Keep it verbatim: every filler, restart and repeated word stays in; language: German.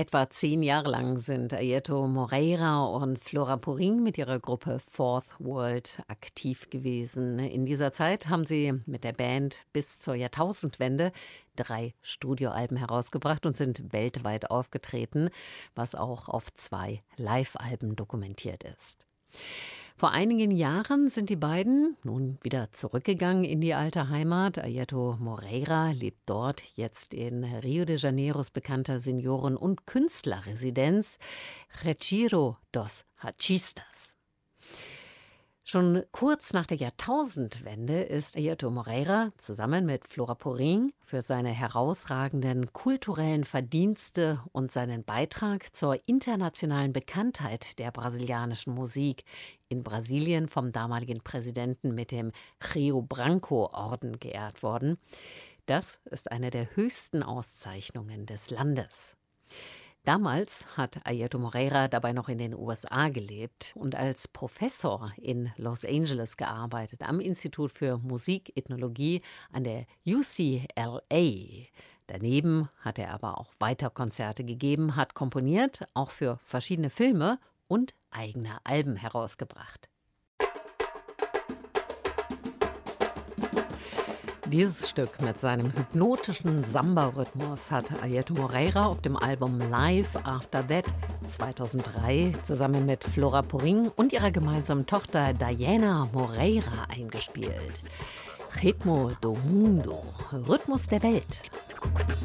Etwa zehn Jahre lang sind Airto Moreira und Flora Purim mit ihrer Gruppe Fourth World aktiv gewesen. In dieser Zeit haben sie mit der Band bis zur Jahrtausendwende drei Studioalben herausgebracht und sind weltweit aufgetreten, was auch auf zwei Live-Alben dokumentiert ist. Vor einigen Jahren sind die beiden nun wieder zurückgegangen in die alte Heimat. Airto Moreira lebt dort jetzt in Rio de Janeiros bekannter Senioren- und Künstlerresidenz Retiro dos Artistas. Schon kurz nach der Jahrtausendwende ist Airto Moreira zusammen mit Flora Purim für seine herausragenden kulturellen Verdienste und seinen Beitrag zur internationalen Bekanntheit der brasilianischen Musik in Brasilien vom damaligen Präsidenten mit dem Rio Branco-Orden geehrt worden. Das ist eine der höchsten Auszeichnungen des Landes. Damals hat Airto Moreira dabei noch in den U S A gelebt und als Professor in Los Angeles gearbeitet, am Institut für Musikethnologie an der U C L A. Daneben hat er aber auch weiter Konzerte gegeben, hat komponiert, auch für verschiedene Filme und eigene Alben herausgebracht. Dieses Stück mit seinem hypnotischen Samba-Rhythmus hat Airto Moreira auf dem Album Live After That zweitausenddrei zusammen mit Flora Purim und ihrer gemeinsamen Tochter Diana Moreira eingespielt. Ritmo do Mundo, Rhythmus der Welt.